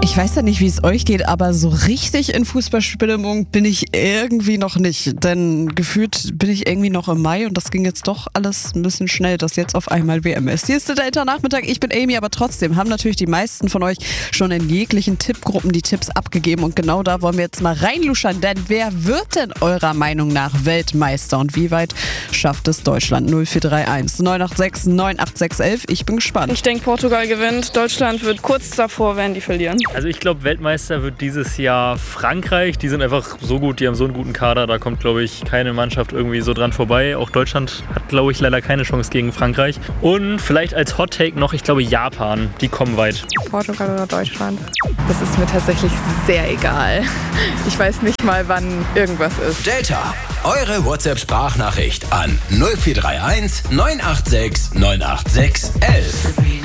Ich weiß ja nicht, wie es euch geht, aber so richtig in Fußballstimmung bin ich irgendwie noch nicht. Denn gefühlt bin ich irgendwie noch im Mai und das ging jetzt doch alles ein bisschen schnell, dass jetzt auf einmal WM ist. Hier ist der Delta-Nachmittag, ich bin Amy, aber trotzdem haben natürlich die meisten von euch schon in jeglichen Tippgruppen die Tipps abgegeben. Und genau da wollen wir jetzt mal reinluschern, denn wer wird denn eurer Meinung nach Weltmeister und wie weit schafft es Deutschland? 0431 986 98611. Ich bin gespannt. Ich denke, Portugal gewinnt. Deutschland wird kurz davor, werden die verlieren. Also ich glaube, Weltmeister wird dieses Jahr Frankreich. Die sind einfach so gut, die haben so einen guten Kader. Da kommt, glaube ich, keine Mannschaft irgendwie so dran vorbei. Auch Deutschland hat, glaube ich, leider keine Chance gegen Frankreich. Und vielleicht als Hot Take noch, ich glaube, Japan. Die kommen weit. Portugal oder Deutschland? Das ist mir tatsächlich sehr egal. Ich weiß nicht mal, wann irgendwas ist. Delta, eure WhatsApp-Sprachnachricht an 0431 986 986 11.